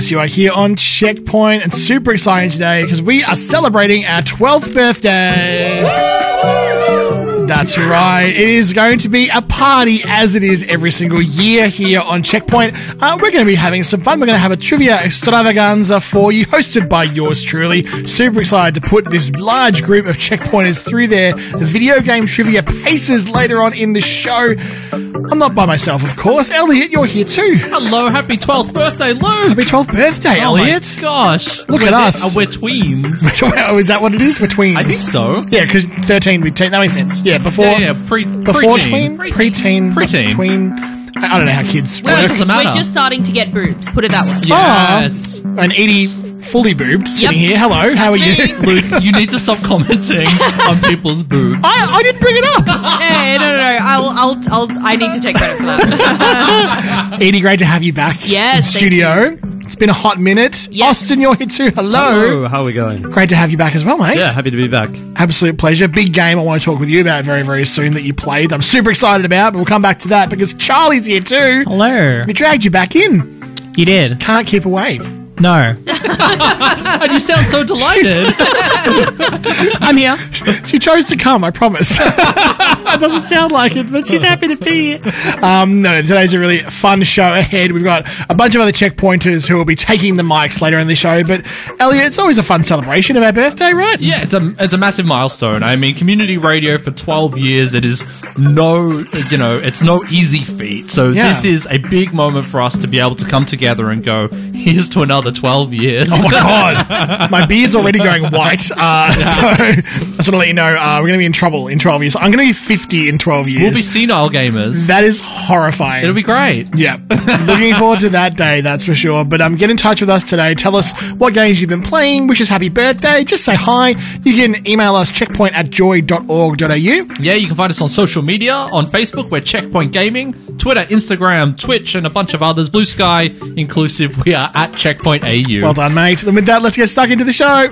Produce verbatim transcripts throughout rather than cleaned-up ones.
Yes, you are here on Checkpoint, and super exciting today because we are celebrating our twelfth birthday. That's right. It is going to be a party, as it is every single year here on Checkpoint. Uh, we're going to be having some fun. We're going to have a trivia extravaganza for you, hosted by yours truly. Super excited to put this large group of Checkpointers through their video game trivia paces later on in the show. I'm not by myself, of course. Elliot, you're here too. Hello, happy twelfth birthday, Luke! Happy twelfth birthday, oh Elliot. My gosh. Look we're at us. Uh, we're tweens. Oh, is that what it is? We're tweens. I think so. Yeah, because thirteen, we teen. That makes sense. Yeah, before. Yeah, yeah, pre, before pre-teen. tween? Preteen. Preteen. Tween. I I don't know how kids Well, it work. doesn't matter. We're just starting to get boobs, put it that way. Yes. Oh, and Edie, fully boobed, sitting Yep. here. Hello, how are you? Luke, you need to stop commenting on people's boobs. I, I didn't bring it up. Hey, no, no, no. I'll, I'll, I'll, I need to take credit for that. Edie, great to have you back Yes, in thank studio. It's been a hot minute. Yes. Austin, you're here too. Hello. Hello, how are we going? Great to have you back as well, mate. Yeah, happy to be back. Absolute pleasure. Big game I want to talk with you about very, very soon that you played. I'm super excited about, but we'll come back to that because Charlie's here too. Hello. We dragged you back in. You did? Can't keep away. No. And you sound so delighted. I'm here. She chose to come, I promise. It doesn't sound like it, but she's happy to be here. Um, no, no, today's a really fun show ahead. We've got a bunch of other checkpointers who will be taking the mics later in the show. But, Elliot, it's always a fun celebration of our birthday, right? Yeah, it's a it's a massive milestone. I mean, community radio for twelve years, it is no, you know, it's no easy feat. So Yeah. this is a big moment for us to be able to come together and go, here's to another twelve years. Oh, my God. My beard's already going white. Uh, so I just want to let you know uh, we're going to be in trouble in twelve years. I'm going to be fifty in twelve years. We'll be senile gamers. That is horrifying. It'll be great. Yeah. Looking forward to that day, that's for sure. But um, get in touch with us today. Tell us what games you've been playing. Wish us happy birthday. Just say hi. You can email us checkpoint at joy dot org dot a u. Yeah, you can find us on social media. On Facebook, we're Checkpoint Gaming. Twitter, Instagram, Twitch, and a bunch of others. Blue Sky inclusive, we are at Checkpoint A U. Well done, mate. And with that, let's get stuck into the show.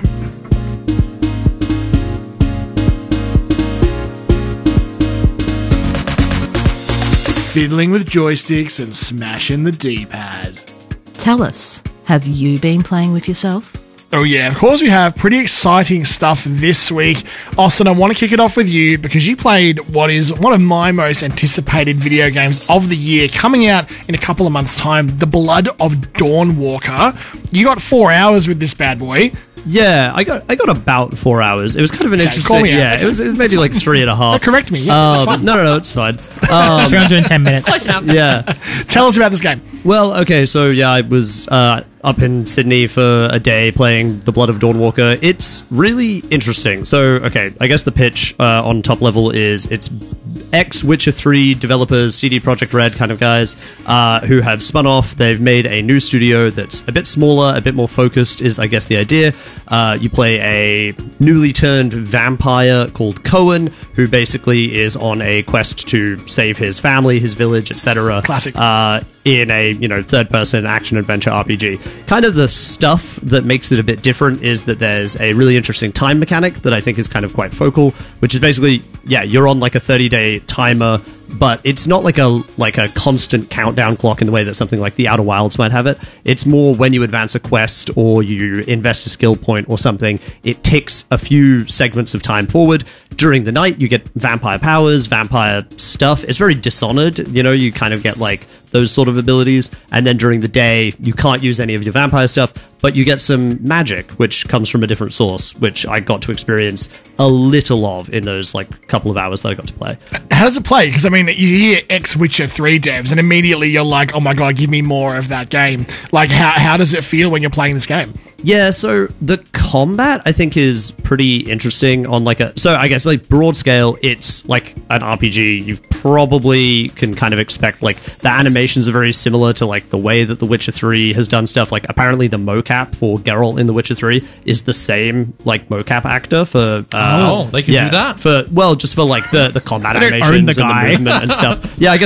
Fiddling with joysticks and smashing the D-pad. Tell us, have you been playing with yourself? Oh yeah, of course we have. Pretty exciting stuff this week. Austin, I want to kick it off with you because you played what is one of my most anticipated video games of the year, coming out in a couple of months' time, The Blood of Dawnwalker. You got four hours with this bad boy. Yeah, I got I got about four hours. It was kind of an Okay, interesting. call me out. Yeah, it was, it was maybe like three and a half. Correct me. Yeah, that's Um, fine. no, no, no, it's fine. Um, three hundred ten minutes. Close enough. yeah. Tell us about this game. Well, okay, so yeah, I was uh, up in Sydney for a day playing The Blood of Dawnwalker. It's really interesting. So, okay, I guess the pitch uh, on top level is it's ex-Witcher three developers, C D Projekt Red kind of guys, uh, who have spun off. They've made a new studio that's a bit smaller, a bit more focused, is I guess the idea. Uh, you play a newly turned vampire called Cohen, who basically is on a quest to save his family, his village, et cetera. Classic. Uh, in a, you know, third-person action-adventure R P G. Kind of the stuff that makes it a bit different is that there's a really interesting time mechanic that I think is kind of quite focal, which is basically, yeah, you're on like a thirty-day timer, but it's not like a like a constant countdown clock in the way that something like the Outer Wilds might have it. It's more when you advance a quest or you invest a skill point or something, it ticks a few segments of time forward. During the night, you get vampire powers, vampire stuff. It's very Dishonored, you know, you kind of get like those sort of abilities, and then during the day you can't use any of your vampire stuff, but you get some magic which comes from a different source, which I got to experience a little of in those like couple of hours that I got to play. How does it play? Because I mean, you hear ex-Witcher three devs and immediately you're like, oh my god, give me more of that game. Like, how, how does it feel when you're playing this game? Yeah, so the combat I think is pretty interesting on like a so I guess like broad scale, it's like an R P G. You probably can kind of expect like the animations are very similar to like the way that The Witcher three has done stuff. Like apparently the mocap for Geralt in The Witcher three is the same like mocap actor for uh, Oh, they can yeah, do that? for well just for like the the combat They don't animations own the and guy. the movement and stuff. Yeah, I guess